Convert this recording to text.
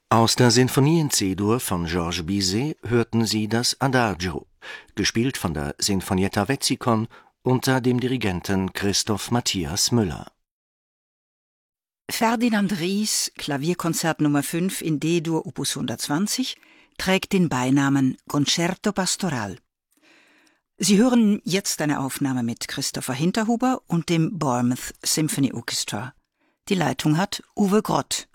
Aus der Sinfonie in C-Dur von Georges Bizet hörten Sie das Adagio, gespielt von der Sinfonietta Wetzikon unter dem Dirigenten Christoph Matthias Müller. Ferdinand Ries, Klavierkonzert Nummer 5 in D-Dur Opus 120, trägt den Beinamen Concerto Pastoral. Sie hören jetzt eine Aufnahme mit Christopher Hinterhuber und dem Bournemouth Symphony Orchestra. Die Leitung hat Uwe Grott.